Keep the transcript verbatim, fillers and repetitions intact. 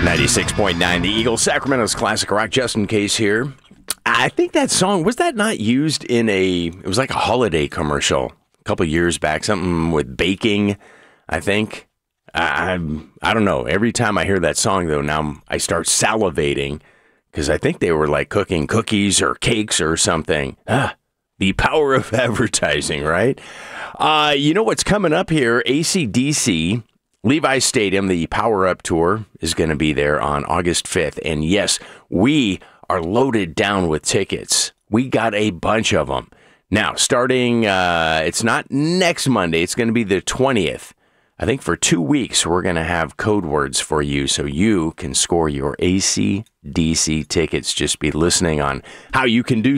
ninety-six point nine, The Eagle, Sacramento's classic rock. Justin Case here. I think that song, was that not used in a, it was like a holiday commercial a couple years back, something with baking, I think. I, I don't know. Every time I hear that song, though, now I start salivating because I think they were like cooking cookies or cakes or something. Ah, the power of advertising, right? Uh, you know what's coming up here? A C D C, Levi's Stadium, the Power Up Tour is going to be there on August fifth. And yes, we are loaded down with tickets. We got a bunch of them. Now, starting, uh, it's not next Monday. It's going to be the twentieth. I think for two weeks, we're going to have code words for you so you can score your A C D C tickets. Just be listening on how you can do